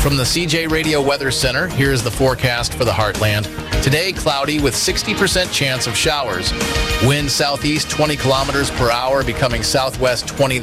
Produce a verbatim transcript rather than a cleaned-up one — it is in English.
From the C J Radio Weather Center, here's the forecast for the Heartland. Today, cloudy with sixty percent chance of showers. Wind southeast twenty kilometers per hour, becoming southwest twenty